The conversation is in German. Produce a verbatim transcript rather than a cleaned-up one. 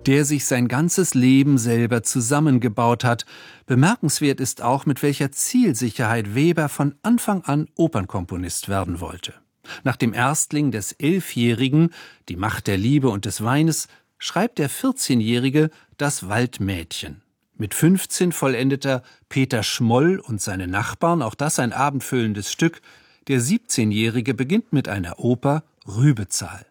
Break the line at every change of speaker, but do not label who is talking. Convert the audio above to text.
der sich sein ganzes Leben selber zusammengebaut hat. Bemerkenswert ist auch, mit welcher Zielsicherheit Weber von Anfang an Opernkomponist werden wollte. Nach dem Erstling des Elfjährigen, Die Macht der Liebe und des Weines, schreibt der vierzehnjährige Das Waldmädchen. Mit fünfzehn vollendet er Peter Schmoll und seine Nachbarn, auch das ein abendfüllendes Stück. Der siebzehnjährige beginnt mit einer Oper, Rübezahl.